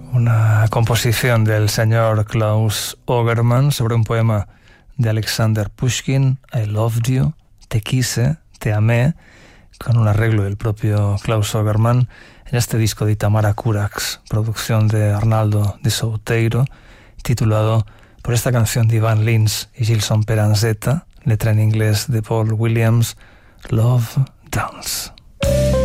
Una composición del señor Klaus Ogerman sobre un poema de Alexander Pushkin, I Loved You, Te quise, te amé, con un arreglo del propio Klaus Ogerman, en este disco de Itamara Curax, producción de Arnaldo de Souteiro, titulado por esta canción de Ivan Lins y Gilson Peranzetta, letra en inglés de Paul Williams, Love Dance.